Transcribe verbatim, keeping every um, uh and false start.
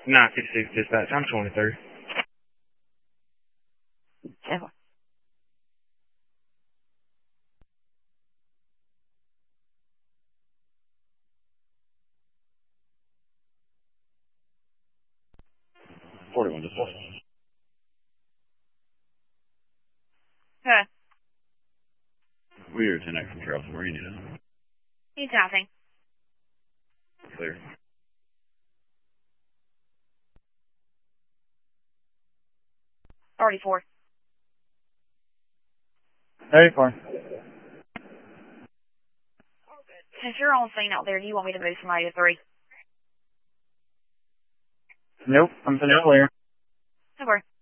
nine fifty-six dispatch. I'm twenty-three. Ever. forty-one dispatch. Okay. We are ten X from Charles. Where you need it? He's nothing. Clear. thirty-four. thirty-four. Since you're on scene out there, do you want me to move somebody to three? Nope, I'm finished clear. Over.